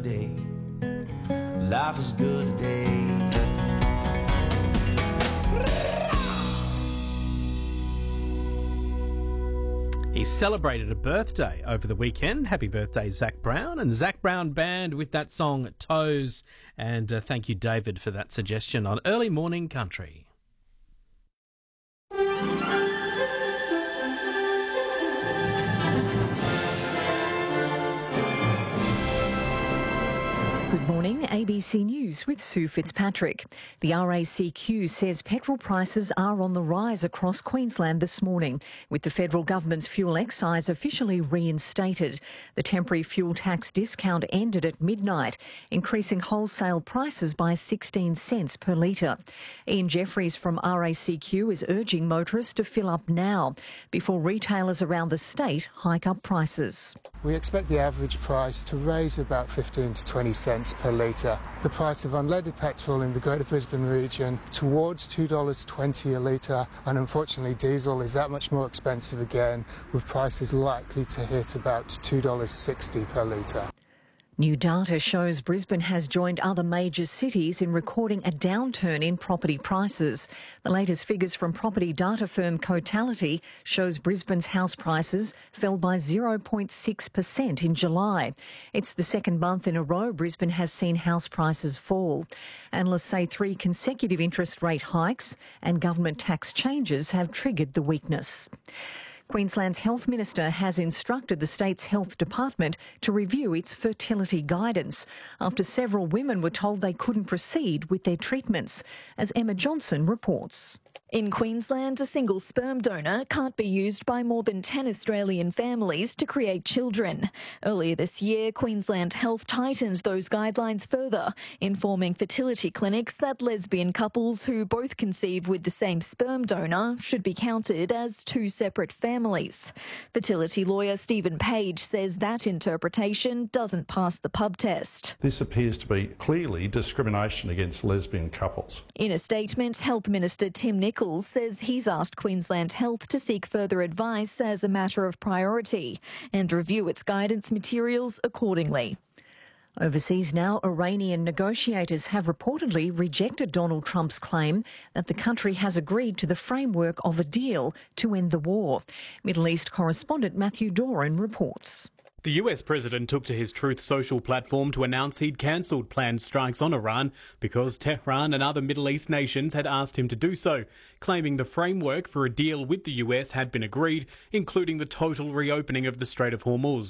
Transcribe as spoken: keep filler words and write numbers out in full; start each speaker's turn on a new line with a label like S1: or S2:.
S1: today. Life is good today.
S2: He celebrated a birthday over the weekend. Happy birthday, Zac Brown. And the Zac Brown Band with that song, Toes. And uh, thank you, David, for that suggestion on Early Morning Country.
S3: Good morning, A B C News with Sue Fitzpatrick. The R A C Q says petrol prices are on the rise across Queensland this morning, with the federal government's fuel excise officially reinstated. The temporary fuel tax discount ended at midnight, increasing wholesale prices by sixteen cents per litre. Ian Jeffries from R A C Q is urging motorists to fill up now, before retailers around the state hike up prices.
S4: We expect the average price to raise about fifteen to twenty cents per litre. The price of unleaded petrol in the Greater Brisbane region towards two dollars twenty a litre, and unfortunately diesel is that much more expensive again, with prices likely to hit about two dollars sixty per litre.
S3: New data shows Brisbane has joined other major cities in recording a downturn in property prices. The latest figures from property data firm Cotality shows Brisbane's house prices fell by zero point six percent in July. It's the second month in a row Brisbane has seen house prices fall. Analysts say three consecutive interest rate hikes and government tax changes have triggered the weakness. Queensland's Health Minister has instructed the state's health department to review its fertility guidance after several women were told they couldn't proceed with their treatments, as Emma Johnson reports.
S5: In Queensland, a single sperm donor can't be used by more than ten Australian families to create children. Earlier this year, Queensland Health tightened those guidelines further, informing fertility clinics that lesbian couples who both conceive with the same sperm donor should be counted as two separate families. Fertility lawyer Stephen Page says that interpretation doesn't pass the pub test.
S6: This appears to be clearly discrimination against lesbian couples.
S5: In a statement, Health Minister Tim Nichols says he's asked Queensland Health to seek further advice as a matter of priority and review its guidance materials accordingly.
S3: Overseas now, Iranian negotiators have reportedly rejected Donald Trump's claim that the country has agreed to the framework of a deal to end the war. Middle East correspondent Matthew Doran reports.
S7: The U S president took to his Truth Social platform to announce he'd cancelled planned strikes on Iran because Tehran and other Middle East nations had asked him to do so, claiming the framework for a deal with the U S had been agreed, including the total reopening of the Strait of Hormuz.